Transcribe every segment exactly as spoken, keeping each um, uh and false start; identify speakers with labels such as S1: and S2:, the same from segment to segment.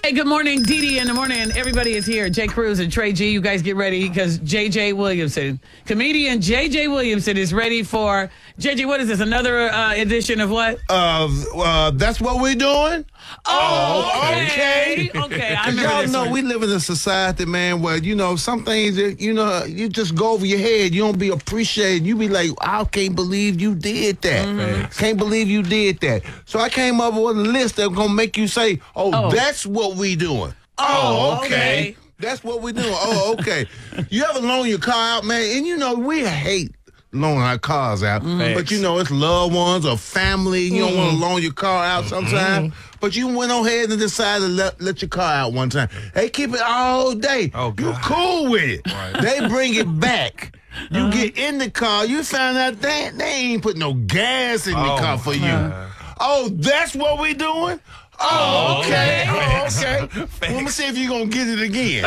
S1: Hey, good morning, Dee Dee in the morning. Everybody is here. Jay Cruz and Trey G. You guys get ready because J J Williamson, comedian J J Williamson, is ready for J J. What is this? Another uh, edition of what?
S2: Uh, uh, that's what we're doing.
S1: Oh, okay.
S2: okay.
S1: Okay, I
S2: Because
S1: remember
S2: y'all
S1: this
S2: know
S1: one.
S2: we live in a society, man, where, you know, some things that, you know, you just go over your head. You don't be appreciated. You be like, I can't believe you did that.
S1: Mm-hmm.
S2: Can't believe you did that. So I came up with a list that's going to make you say, oh,
S1: Oh.
S2: that's what we doing.
S1: Oh,
S2: Oh,
S1: okay.
S2: okay. That's what we doing. Oh, okay. You ever loan your car out, man? And, you know, we hate loaning our cars out.
S1: Mm-hmm.
S2: But, you know, it's loved ones or family. You don't want to loan your car out sometimes.
S1: Mm-hmm.
S2: But you went on ahead and decided to let, let your car out one time. They keep it all day.
S3: Oh,
S2: you
S3: God.
S2: cool with it.
S3: Right.
S2: They bring it back. You
S1: Uh-huh.
S2: get in the car. You find out they, they ain't put no gas in the
S3: Oh,
S2: car for you.
S3: God.
S2: Oh, that's what we doing? Oh, okay. Oh, okay.
S3: Thanks.
S2: Let me see if you're going to get it again.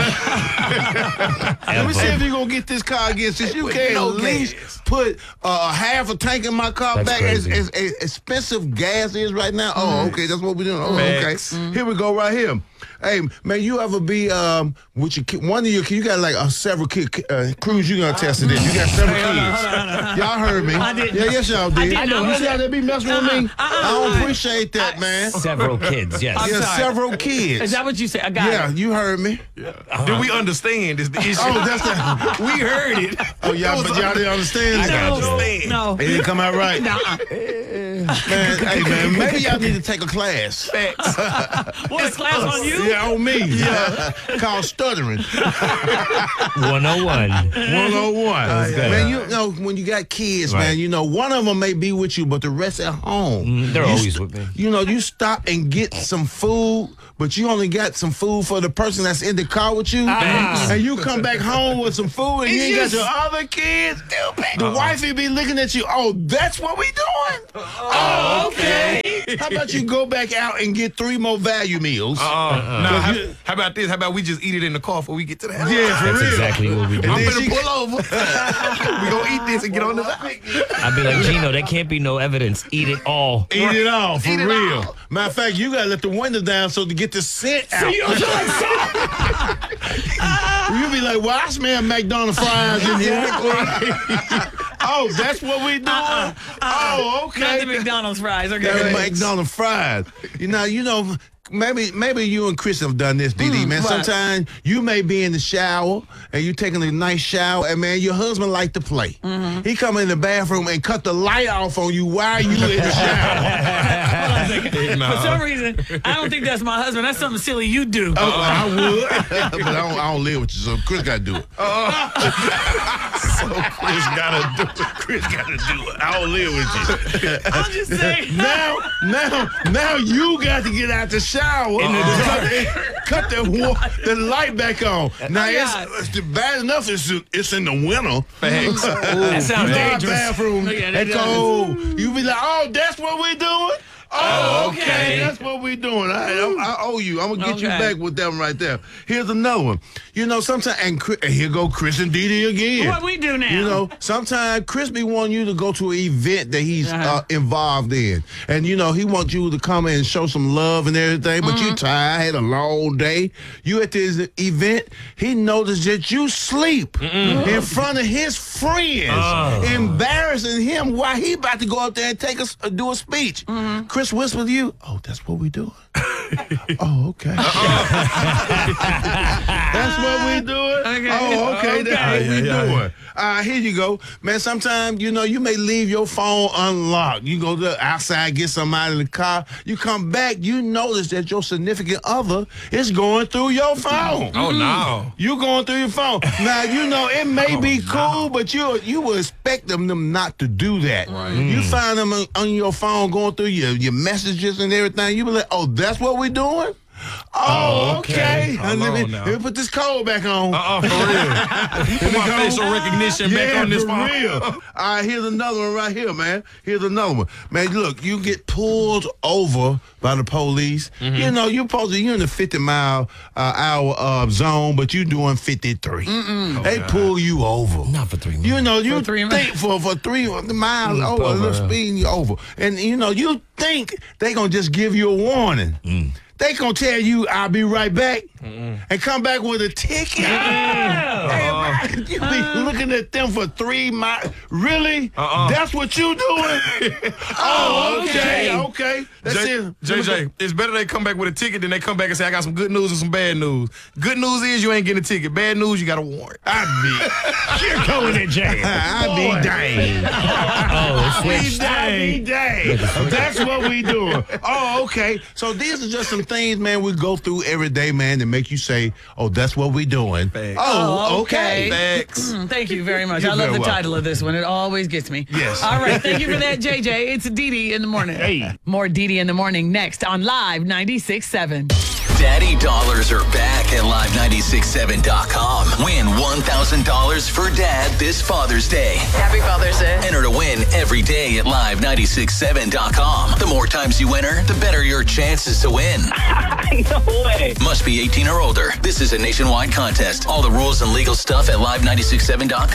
S2: Let me see if you're going to get this car again. Since you
S3: With
S2: can
S3: no
S2: at least
S3: gas.
S2: put uh, half a tank in my car
S4: That's
S2: back as,
S4: crazy.
S2: as, as expensive gas is right now. Oh, okay. That's what we're doing. Oh,
S3: Facts.
S2: okay. Here we go right here. Hey, man, you ever be um with your kid, one of your kids, you got like uh, several kids, uh, Cruz, you gonna test it in. You got several kids. Y'all heard me.
S1: I didn't.
S2: Yeah, yes, y'all did.
S1: I didn't.
S2: You see how they be messing with me?
S1: Uh-uh.
S2: I don't appreciate that, man.
S4: Several kids, yes.
S1: I'm
S2: Yeah,
S1: sorry.
S2: several kids.
S1: Is that what you said? I got
S2: Yeah,
S1: it.
S2: you heard me.
S3: Did we understand is the issue?
S2: Oh, that's the.
S3: we heard it.
S2: Oh, y'all, but y'all didn't understand.
S3: I
S1: No,
S3: got you.
S1: no.
S2: It didn't come out right.
S1: Nuh-uh.
S2: Man, hey, man, maybe y'all need to take a class.
S3: Facts.
S1: What, class on you?
S2: Yeah, on me. Yeah. Called stuttering.
S4: one oh one.
S2: one oh one.
S4: good.
S2: Man, you know, when you got kids,
S4: Right.
S2: man, you know, one of them may be with you, but the rest at home.
S4: Mm, they're
S2: You
S4: always
S2: st-
S4: with me.
S2: You know, you stop and get some food, but you only got some food for the person that's in the car with you.
S4: Ah.
S2: And you come back home with some food and you ain't got
S3: just-
S2: your other kids. The wifey be looking at you, oh, that's what we doing? Oh, okay. How about you go back out and get three more value meals?
S3: Uh, nah, how,
S2: you-
S3: how about this? How about we just eat it in the car before we get to the house?
S2: Yeah, for
S4: That's
S2: real.
S4: exactly what we do.
S3: I'm
S2: then
S3: gonna
S2: she-
S3: pull over. we gonna eat this and get on the side.
S4: I'd be like, Gino, there can't be no evidence. Eat it all.
S2: Eat it all, for
S3: Eat it
S2: real.
S3: all.
S2: Matter of fact, you gotta let the window down so to get the scent out.
S1: You don't feel like
S2: You be like, well, I smell McDonald's fries in here. Oh, that's what we doing?
S1: Uh-uh,
S2: Oh,
S1: not the
S2: okay.
S1: McDonald's fries. Okay.
S2: That McDonald's fries. You know, you know, maybe maybe you and Chris have done this, D D, man.
S1: what?
S2: Sometimes you may be in the shower and you taking a nice shower, and man, your husband like to play. He come in the bathroom and cut the light off on you while you in the shower.
S1: Hold on a second.
S3: Nah.
S1: For some reason, I don't think that's my husband. That's something silly you do.
S2: Oh, I would, but I don't, I don't live with you, so Chris got to do it.
S3: So Chris gotta do it.
S2: Chris got to do it. I don't live with you.
S1: I'm just saying.
S2: Now, now, now you got to get out the shower and cut, cut the wa- the light back on. Now
S1: Oh,
S2: it's,
S1: God.
S2: it's bad enough. It's it's in the winter.
S3: Facts.
S1: That sounds
S2: You go out
S1: dangerous.
S2: bathroom.
S1: Oh, yeah, that
S2: it's
S1: does.
S2: cold. You be like, oh, that's what we doing. Oh, okay.
S1: okay.
S2: That's what we doing. I, I, I owe you. I'm gonna get you
S1: Okay.
S2: back with that one right there. Here's another one. You know, sometimes and, Chris, and here go Chris and Dee Dee again.
S1: What we do now?
S2: You know, sometimes Chris be wanting you to go to an event that he's
S1: Uh-huh.
S2: uh, involved in. And, you know, he wants you to come and show some love and everything, but
S1: Mm-hmm.
S2: you tired, had a long day. You at this event, he noticed that you sleep in front of his friends,
S1: Oh.
S2: embarrassing him while he about to go up there and take a, s- uh, do a speech.
S1: Mm-hmm.
S2: Chris whispered to you, oh, that's what we doing? Oh, okay. That's what we doing?
S1: Okay.
S2: Oh, okay. That's
S1: Okay.
S2: what we
S3: Yeah, yeah,
S2: doing.
S3: yeah.
S2: Uh, here you go. Man, sometimes, you know, you may leave your phone unlocked. You go to outside, get something out of the car. You come back, you notice that your significant other is going through your phone.
S3: Oh no.
S2: You going through your phone. Now, you know, it may
S3: Oh,
S2: be
S3: no.
S2: cool, but you you will expect them, them not to do that. You find them on, on your phone going through your, your messages and everything. You be like, oh, that's what we doing? Oh,
S3: Oh,
S2: okay.
S3: okay.
S2: Let
S3: Hold
S2: me,
S3: on now.
S2: let me put this code back on.
S3: Uh-uh, for real. Put my facial recognition back
S2: Yeah,
S3: on this
S2: for
S3: phone.
S2: real. All right, here's another one right here, man. Here's another one. Man, look, you get pulled over by the police.
S3: Mm-hmm.
S2: You know, you're supposed to, you're in the fifty mile uh, hour uh, zone, but you doing fifty-three. They pull you over.
S4: Not for three minutes.
S2: You know, you
S1: For three
S2: think for, for three miles over, a
S4: over,
S2: little
S4: uh,
S2: speed, you over. And, you know, you think they going to just give you a warning. they gonna tell you I'll be right back mm-mm. and come back with a ticket.
S3: Uh-uh.
S2: Hey, you be looking at them for three miles. Really?
S3: Uh-uh.
S2: That's what you doing? Oh, okay, okay. That's
S3: J-
S2: it.
S3: J J, it's better they come back with a ticket than they come back and say, I got some good news and some bad news. Good news is you ain't getting a ticket. Bad news, you got a warrant.
S2: I be.
S5: You're going to jail.
S2: I be dang.
S4: Oh,
S2: I
S4: switch.
S2: be dang. dang. That's what we doing. Oh, okay. So these are just some things, man, we go through every day, man, that make you say, oh, that's what we doing.
S3: Facts.
S2: Oh, okay.
S3: Facts.
S1: Thank you very much.
S2: You're
S1: I love
S2: very
S1: the
S2: welcome.
S1: title of this one. It always gets me.
S2: Yes.
S1: All right. Thank you for that, J J. It's Dee Dee in the morning.
S5: Hey.
S1: More Dee Dee in the morning next on Live ninety-six point seven.
S6: Daddy dollars are back at live nine six seven dot com. Win one thousand dollars for Dad this Father's Day.
S7: Happy Father's Day.
S6: Enter to win every day at live nine six seven dot com. The more times you enter, the better your chances to win.
S7: No way.
S6: Must be eighteen or older. This is a nationwide contest. All the rules and legal stuff at live nine six seven dot com.